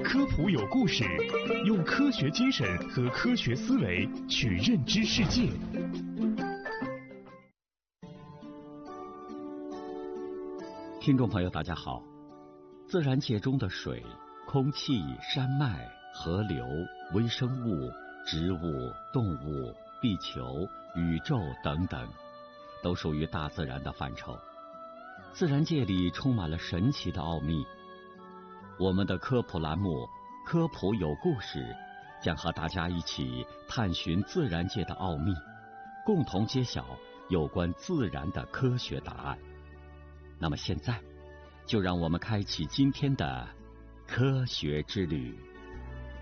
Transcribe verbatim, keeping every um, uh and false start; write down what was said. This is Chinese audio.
科普有故事，用科学精神和科学思维去认知世界。 听众朋友，大家好。自然界中的水、空气、山脉、河流、微生物、植物、动物、地球、宇宙等等，都属于大自然的范畴。自然界里充满了神奇的奥秘。我们的科普栏目《科普有故事》将和大家一起探寻自然界的奥秘，共同揭晓有关自然的科学答案。那么现在，就让我们开启今天的科学之旅。